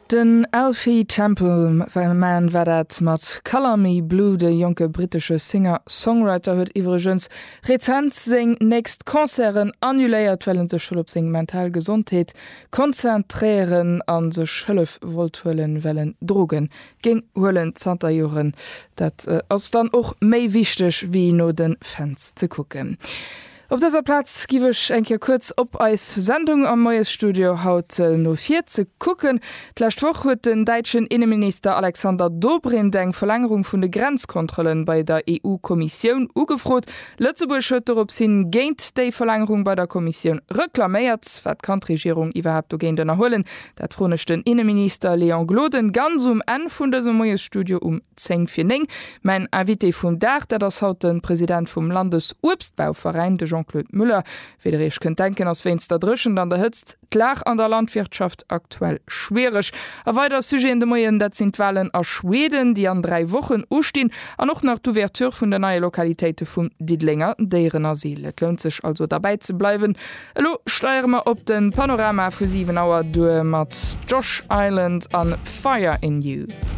Den Alfie Temple man war dat mat Color Me Blue, de jonke britische Singer-Songwriter huet iwgens Rezent seng nächst Konzeren annuléiert, wellen se schëll op seg mental Gesundheet konzentrieren an se schëllef Voltuelen wellen drogen ging hullen Zter Joren, dat ass dann och méi wichtech wie no den Fans ze kucken. Auf dieser Platz giwech enke kurz op als Sendung am Moes Studio haut no 4 ze kucken. D'lächtwoch huet den deitschen Innenminister Alexander Dobrindt eng Verlängerung vun de Grenzkontrollen bei der EU-Kommission ugefrot. Lützeburg huet op sinn géint déi Verlängerung bei der Kommission reklaméiert, wat Kantregierung iwwerhap do géint erhollen. Dat fronechten Innenminister Leon Gloden ganz en vun des Moes Studio 10:04. Mein Invité vum Dach, dat das haut den Präsident vum Landesobstbauverein de Jean-Claude Müller, weder ich könnt denken, als wenn es da drschen, dann der hützt klar an der Landwirtschaft aktuell schwerisch. A weiter Sujet in de Moyen, dat sind Wahlen aus Schweden, die an 3 Wochen ustehen, an noch nach d'Ouverture von der neue Lokalitäten von Diedlinger, deren Asyl. Es lohnt sich also dabei zu bleiben. Hallo, steuern wir op den Panorama für 7 Uhr durch mit Josh Island an Fire in You.